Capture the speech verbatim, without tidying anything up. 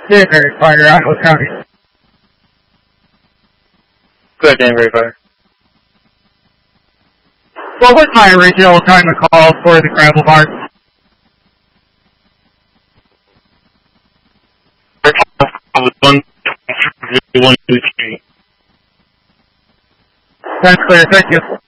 Danbury Fire, Idaho County. Good, Danbury Fire. What was my original time of call for the gravel mark? one two three. That's clear, thank you.